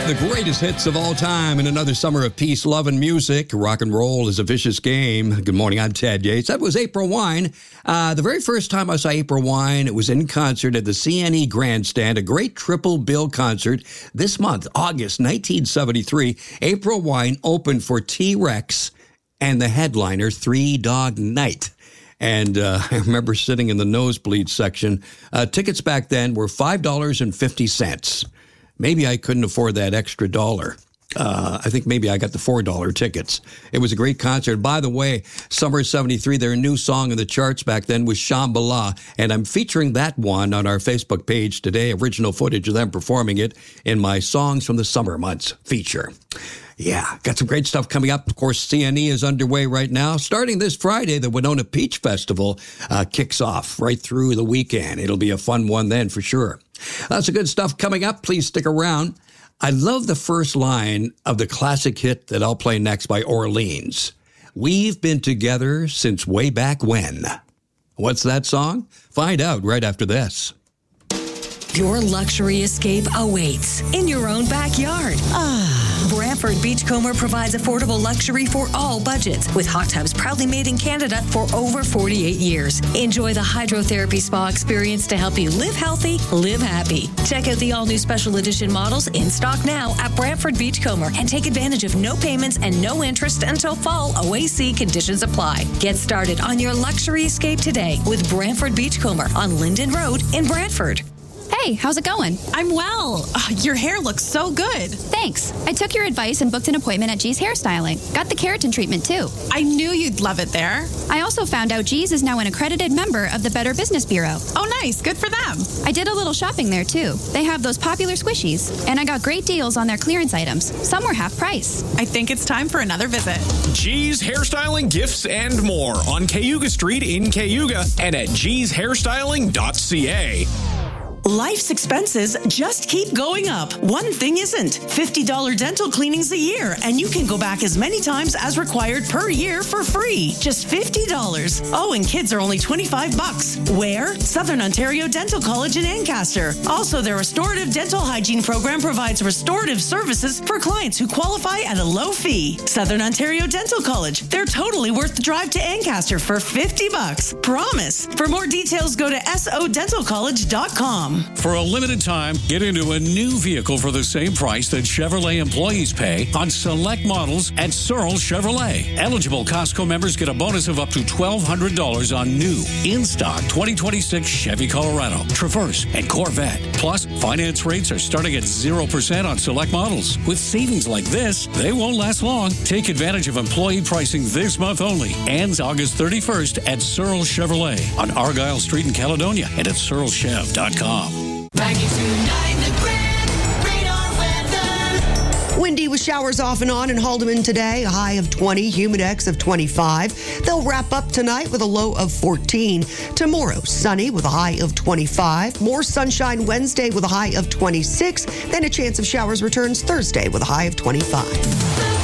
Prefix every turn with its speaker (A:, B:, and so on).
A: The greatest hits of all time in another summer of peace, love, and music. Rock and roll is a vicious game. Good morning, I'm Ted Yates. That was April Wine. The very first time I saw April Wine, it was in concert at the CNE Grandstand, a great triple bill concert this month, August 1973. April Wine opened for T-Rex and the headliner, Three Dog Night. And I remember sitting in the nosebleed section. Tickets back then were $5.50. Maybe I couldn't afford that extra dollar. I think maybe I got the $4 tickets. It was a great concert. By the way, Summer 73, their new song in the charts back then was Shambhala, and I'm featuring that one on our Facebook page today, original footage of them performing it in my Songs from the Summer Months feature. Yeah, got some great stuff coming up. Of course, CNE is underway right now. Starting this Friday, the Winona Peach Festival kicks off right through the weekend. It'll be a fun one then for sure. Lots of good stuff coming up. Please stick around. I love the first line of the classic hit that I'll play next by Orleans. We've been together since way back when. What's that song? Find out right after this.
B: Your luxury escape awaits in your own backyard. Brantford Beachcomber provides affordable luxury for all budgets, with hot tubs proudly made in Canada for over 48 years. Enjoy the hydrotherapy spa experience to help you live healthy, live happy. Check out the all-new special edition models in stock now at Brantford Beachcomber and take advantage of no payments and no interest until fall. OAC conditions apply. Get started on your luxury escape today with Brantford Beachcomber on Linden Road in Brantford.
C: Hey, how's it going?
D: I'm well. Your hair looks so good.
C: Thanks. I took your advice and booked an appointment at G's Hairstyling. Got the keratin treatment, too.
D: I knew you'd love it there.
C: I also found out G's is now an accredited member of the Better Business Bureau.
D: Oh, nice. Good for them.
C: I did a little shopping there, too. They have those popular squishies, and I got great deals on their clearance items. Some were half price.
D: I think it's time for another visit.
E: G's Hairstyling, Gifts, and more on Cayuga Street in Cayuga and at gshairstyling.ca.
F: Life's expenses just keep going up. One thing isn't. $50 dental cleanings a year, and you can go back as many times as required per year for free. Just $50. Oh, and kids are only $25. Where? Southern Ontario Dental College in Ancaster. Also, their restorative dental hygiene program provides restorative services for clients who qualify at a low fee. Southern Ontario Dental College. They're totally worth the drive to Ancaster for $50. Promise. For more details, go to sodentalcollege.com.
G: For a limited time, get into a new vehicle for the same price that Chevrolet employees pay on select models at Searle Chevrolet. Eligible Costco members get a bonus of up to $1,200 on new, in-stock 2026 Chevy Colorado, Traverse, and Corvette. Plus, finance rates are starting at 0% on select models. With savings like this, they won't last long. Take advantage of employee pricing this month only. Ends August 31st at Searle Chevrolet on Argyle Street in Caledonia and at searlechev.com.
H: 92.9 The Grand Radar Weather.
I: Windy with showers off and on in Haldeman today. A high of 20, Humidex of 25. They'll wrap up tonight with a low of 14. Tomorrow, sunny with a high of 25. More sunshine Wednesday with a high of 26. Then a chance of showers returns Thursday with a high of 25.